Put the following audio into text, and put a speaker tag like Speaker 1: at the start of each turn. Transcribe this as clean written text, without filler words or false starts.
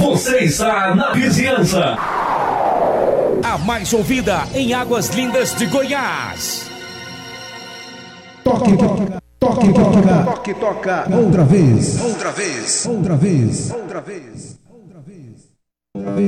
Speaker 1: Você está na vizinhança.
Speaker 2: A mais ouvida em Águas Lindas de Goiás.
Speaker 3: Toque, toca, toque, toca, toque, toca. Outra vez, outra vez, outra vez, outra vez, outra vez.